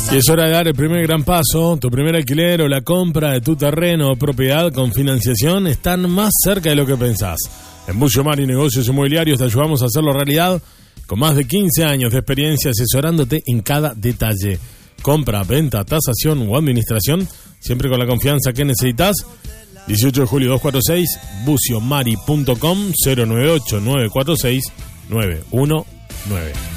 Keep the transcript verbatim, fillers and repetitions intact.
Y es hora de dar el primer gran paso. Tu primer alquiler o la compra de tu terreno o propiedad con financiación están más cerca de lo que pensás. En Bullo Mari Negocios Inmobiliarios te ayudamos a hacerlo realidad con más de quince años de experiencia asesorándote en cada detalle. Compra, venta, tasación o administración, siempre con la confianza que necesitas. dieciocho de julio doscientos cuarenta y seis, buciomari punto com, cero nueve ocho nueve cuatro seis nueve uno nueve.